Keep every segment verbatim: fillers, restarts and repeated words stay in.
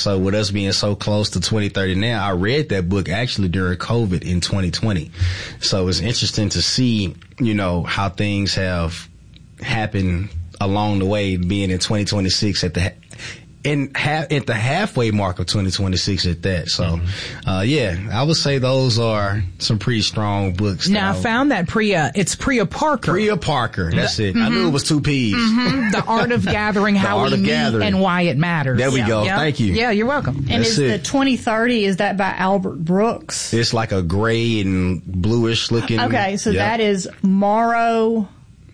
so with us being so close to twenty thirty now, I read that book actually during COVID in twenty twenty. So it's interesting to see, you know, how things have happened along the way, being in twenty twenty-six at the in ha- at the halfway mark of twenty twenty-six at that. So, mm-hmm. uh, yeah, I would say those are some pretty strong books. Now, I found that Priya, it's Priya Parker. Priya Parker, that's the, it. Mm-hmm. I knew it was two P's. Mm-hmm. The Art of Gathering, How We Meet gathering. And Why It Matters. There we yeah. go. Yep. Thank you. Yeah, you're welcome. And that's is it. the twenty thirty, is that by Albert Brooks? It's like a gray and bluish looking. Okay, so yep. that is Mauro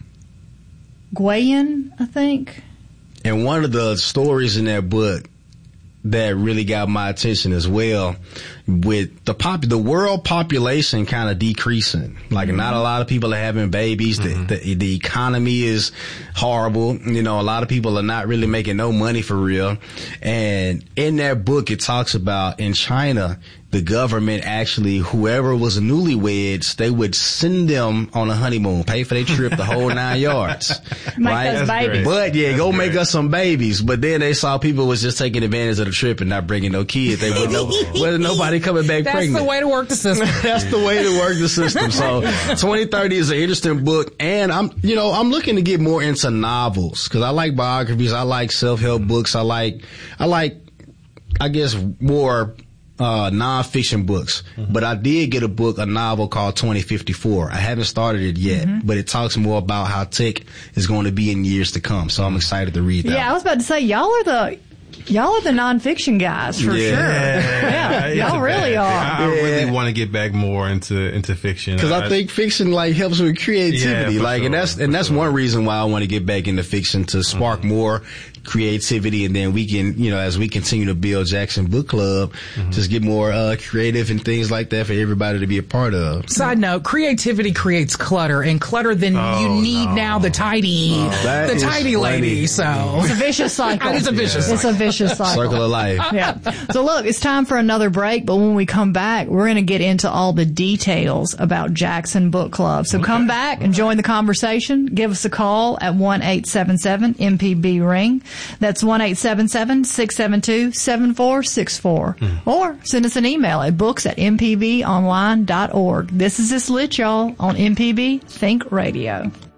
Guayan, I think. And one of the stories in that book that really got my attention as well, with the pop, the world population kind of decreasing. Like mm-hmm. not a lot of people are having babies. Mm-hmm. The, the the economy is horrible. You know, a lot of people are not really making no money for real. And in that book, it talks about in China, the government actually, whoever was newlyweds, they would send them on a honeymoon, pay for their trip, the whole nine yards. Make right? us babies. But yeah, That's go great. make us some babies. But then they saw people was just taking advantage of the trip and not bringing no kids. They wouldn't know, wasn't nobody coming back That's pregnant. the way to work the system. That's the way to work the system. So twenty thirty is an interesting book. And I'm, you know, I'm looking to get more into novels because I like biographies. I like self-help books. I like, I like, I guess more Uh, non-fiction books, mm-hmm. but I did get a book, a novel called twenty fifty-four. I haven't started it yet, mm-hmm. but it talks more about how tech is going to be in years to come. So I'm excited to read that. Yeah, I was about to say, y'all are the y'all are the nonfiction guys for Yeah. sure. Yeah, It's y'all a really bad are. thing. I, I Yeah. really want to get back more into into fiction Because I think fiction like helps with creativity, Yeah, for like, and sure, that's and for that's sure. one reason why I want to get back into fiction, to spark mm-hmm. more creativity, and then we can, you know, as we continue to build Jackson Book Club, mm-hmm. just get more uh, creative and things like that for everybody to be a part of. Side note: creativity creates clutter, and clutter then Oh, you need no. now the tidy, Oh, that the is tidy lady. funny. So It's a vicious cycle. It is a vicious It's a vicious cycle. Circle of life. Yeah. So look, it's time for another break, but when we come back, we're going to get into all the details about Jackson Book Club. So come back and join the conversation. Give us a call at one eight seven seven M P B ring. That's one eight seven seven six seven two seven four six four. Mm. Or send us an email at books at m p b online dot org. This is This Lit, y'all, on M P B Think Radio.